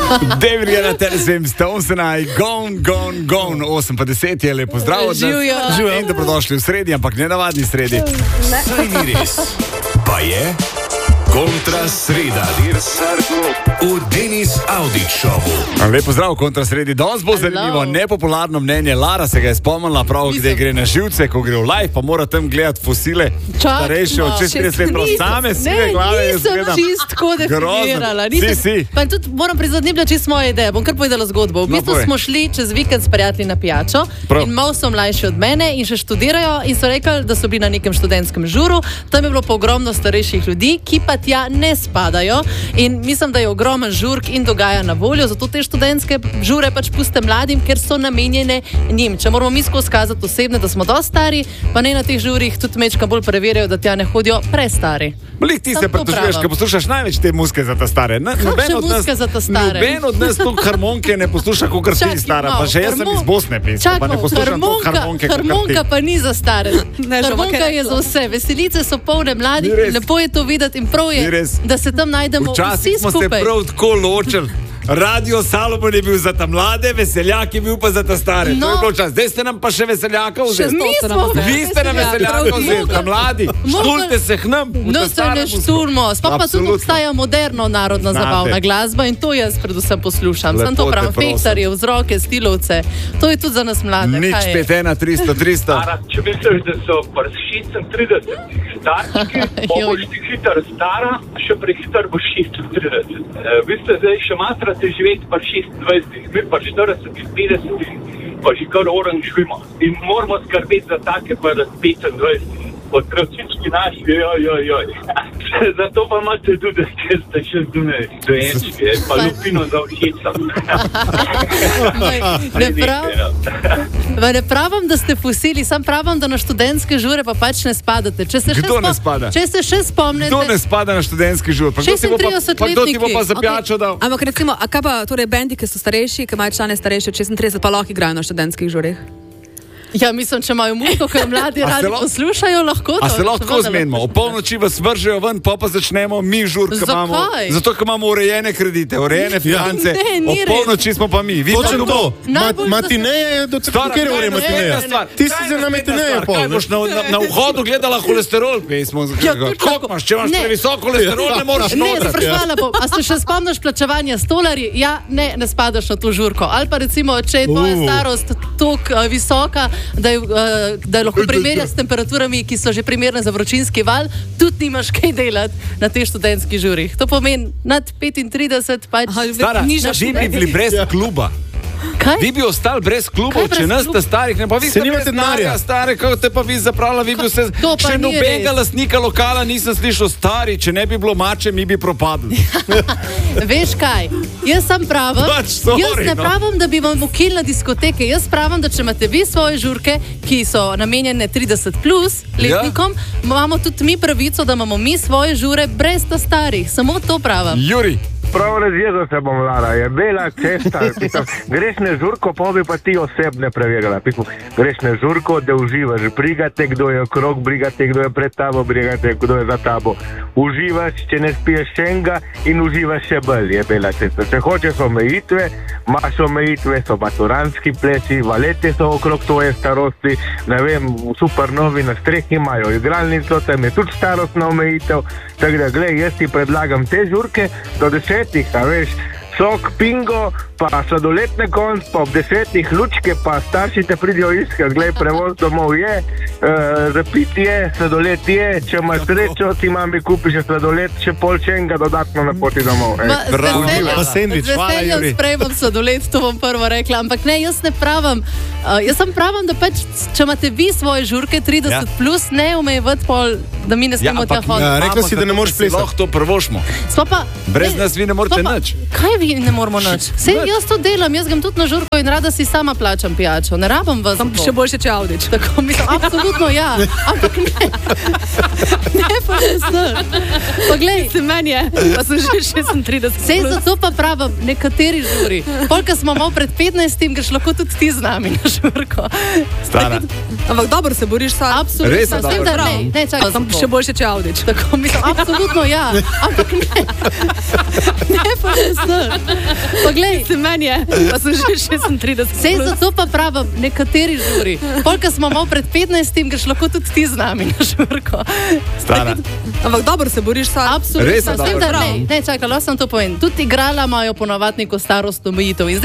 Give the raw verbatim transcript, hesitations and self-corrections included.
David Guetta, Tennessee, Stones and I, Gone, Gone, Gone. osem pa deset je lepo zdrav od nas. Živijo. In dobrodošli v sredi, ampak ne navadni sredi. Saj ni res. Pa je Kontra sreda. V Denis Audić šovu. Lepo zdrav, Kontra sredi. Danes bo zanimivo nepopularno mnenje. Lara se ga je spomnila prav, kde gre na živce, ko gre v live, pa mora tam gledati fosile. Starejše od šestdeset let, prav same sive glave. Ne, nisem čistko definirala. Si, si. Pa tudi moram priznati, ni bila čisto moja ideja. Bom kar povedala zgodbo. V bistvu no, smo šli čez vikend s prijatelji na pijačo. Prav. In malo so mlajši od mene in še študirajo in so rekli, da so bili na nekem študentskem žuru. Tam je bilo pa ogromno starejših ljudi, ki pa tja ne spadajo. In mislim, da je ogromen žurk in dogaja na voljo, zato te študentske žure pač puste mladim, ker so namenjene njim. Če moramo mi skozi kazati osebne, da smo dosti stari, pa ne na teh žurih tudi mečka bolj preverjajo, da tja ne hodijo prestari. Blik ti se pritožuješ, ker poslušaš največ te muske za ta stare. Kakšne muske za ta stare? Noben od nas tu harmonke ne posluša, kakor ti stara. Pa še jaz sem iz Bosne pisal, pa ne poslušam tu harmonke, kakor ti. Harmonka pa ni za stare. Harmonka je za vse. Veselice so polne mladih, lepo je to videti in prav je, da se tam najdemo vsi skupaj. Včasih smo se prav tako ločili. Radio Salomon je bil za ta mlade, Veseljak je bil pa za ta stare. No. To je bilo čas. Zdaj ste nam pa še Veseljaka vzeli. Vi ste nam Veseljaka vzeli, ta mladi. Štulte se k nam. No, se ne štulmo. Sploh pa tudi obstaja moderno narodna zabavna glasba in to jaz predvsem poslušam. Sem to pravim, Fektarje, Vzroke, Stilovce. To je tudi za nas mlade. Nič, pet, ena, tristo, tristo. Če misliš, da so pri šestintridesetih starčki, boš ti hitro stara, še prehitro boš šestintrideset. Vi ste zdaj še matra se živeti pa šestindvajsetih, mi pa štiridesetih, petdesetih, pa že kar orang živimo. In moramo skrbeti za take pa petindvajsetih. Otročički naši, joj, joj, joj. Zato pa imate tudi, če ste še zunaj dojenčke, pa lupino za všečam. Ne pravim, ne pravim, da ste fosili, sam pravim, da na študentske žure pa pač ne spadate. Kdo ne spada? Če se še spomnite... Kdo ne spada na študentski žur? šestintridesetletniki. Pa kdo ti bo pa za pijačo dal? Ampak recimo, a kaj pa torej bendi, ki so starejši, ki imajo člane starejši od šestintrideset, pa lahko igrajo na študentskih žurih? Ja, mislim, če imajo muziko, ko jo mladi radi poslušajo, lahko to. A se lahko zmenimo? O polnoči vas vržejo ven, pa pa začnemo mi žur, ko imamo... Zato, ker imamo urejene kredite, urejene finance. O polnoči smo pa mi. Točno to. Matineje, do kjer ure matineje? Ti si za na matineje pol. Kaj boš na vhodu gledala holesterol? Koliko imaš? Če imaš previsok holesterol, ne moreš noter. Ne, sprašvala bom. A se še spomniš plačevanja stolarji? Ja, ne, ne spadaš na to žurko. Ali pa recimo, če je tvoja starost toliko visoka, Da je, uh, da je lahko primerjati s temperaturami, ki so že primerne za vročinski val, tudi nimaš kaj delati na teh študentskih žurih. To pomeni nad petintrideset, pač Stara, vi bi bili brez kluba. Kaj? Vi bi ostali brez klubov, če nas ste starih, ne pa vi ste brez denarja. Stare, kako te pa vi zapravila, vi bi vse... Še nobenega lastnika lokala nisem slišal stari, če ne bi bilo mače, mi bi propadli. Veš kaj, jaz sem pravim, sorry, jaz ne pravim, da bi vam ukil na diskoteke, jaz pravim, da če imate vi svoje žurke, ki so namenjene trideset plus letnikom, ja. Imamo tudi mi pravico, da imamo mi svoje žure brez ta starih, samo to pravim. Juri. Prav razjezo se bom, Lara, je bela cesta, pisam, greš na žurko, pa bi pa ti osebne preverjala, pisam, greš na žurko, da uživaš, brigate, kdo je okrog, brigate, kdo je pred tabo, brigate, kdo je za tabo, uživaš, če ne spiješ šenga in uživaš še bolj, je bela cesta. Če hočeš omejitve, imaš omejitve, so maturanski plesi, valete so okrog tvoje starosti, ne vem, super novi na strehi imajo igralnico, tam je tudi starostna omejitev, tako da, glej, jaz ti predlagam te žurke do deset a veš, sok, pingo, pa sladoletne konc, pa ob desetih lučke, pa starši te pridijo iskat, glej, prevoz domov je, uh, zapit je, sladolet je, če imaš srečo, ti mami kupi še sladolet, še pol čenga dodatno na poti domov. Z veseljem sprejemam sladolet, to bom prvo rekla, ampak ne, jaz ne pravim, uh, jaz sem pravim, da pač, če imate vi svoje žurke trideset ja. Plus, ne omejevati pol, da mi ne smemo ja, tja hoditi. Ja, rekla si, da ne moreš plesati. Lahko to prvošmo. Brez nas vi ne morete nič. Kaj vi ne moramo nič? Sej jaz to delam, jaz grem tudi na žurko in rada si sama plačam pijačo. Ne rabam vas. Tam še boljše, če Audić. Tako mislim, absolutno ja. Ampak ne. Ne pa ne. Poglej, se meni je, pa sem že šestintrideset. Sej zato pa pravim, nekateri žuri. Polka smo malo pred petnajstim, greš lahko tudi ti z nami na žurko. Stara. Ampak dobro se boriš sam. Absolutno. Res je dobro. Ne, ne, čakaj. Tam še boljše, če Audić. Tako mislim, absolutno ja. Ampak ne. Ne pa ne. Poglej, se meni je, pa sem že šestintrideset. Sej zato pa pravim, nekateri žuri. Polka smo malo pred petnajstim, greš lahko tudi ti z nami na žurko. Stara. Ampak dobro se boriš sam. Absolutno. Ne, ne, čakaj, lahko sem to povem. Tudi igrala imajo ponovadi neko starostno omejitev.